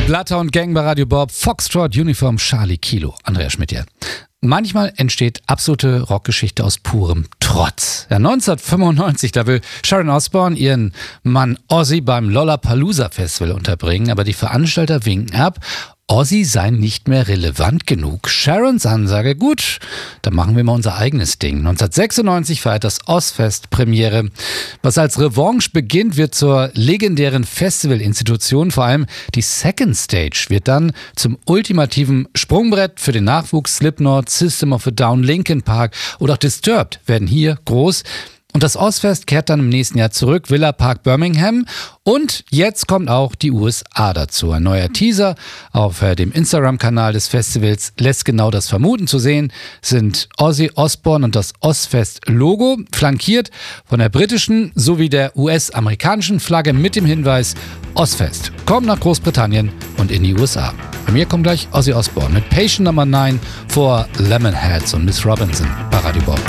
Bloodhound Gang bei Radio Bob, Foxtrot, Uniform, Charlie Kilo, Andreas Schmidt hier. Manchmal entsteht absolute Rockgeschichte aus purem Trotz. Ja, 1995, da will Sharon Osbourne ihren Mann Ozzy beim Lollapalooza Festival unterbringen, aber die Veranstalter winken ab. Ozzy sei nicht mehr relevant genug. Sharons Ansage, gut, dann machen wir mal unser eigenes Ding. 1996 feiert das Ozzfest Premiere. Was als Revanche beginnt, wird zur legendären Festivalinstitution. Vor allem die Second Stage wird dann zum ultimativen Sprungbrett für den Nachwuchs. Slipknot, System of a Down, Linkin Park oder auch Disturbed werden hier groß. Und das Ozzfest kehrt dann im nächsten Jahr zurück, Villa Park Birmingham. Und jetzt kommt auch die USA dazu. Ein neuer Teaser auf dem Instagram-Kanal des Festivals lässt genau das vermuten. Zu sehen sind Ozzy Osbourne und das Ozzfest-Logo, flankiert von der britischen sowie der US-amerikanischen Flagge mit dem Hinweis Ozzfest. Kommt nach Großbritannien und in die USA. Bei mir kommt gleich Ozzy Osbourne mit Patient Number 9 vor Lemonheads und Miss Robinson bei Radio Bob.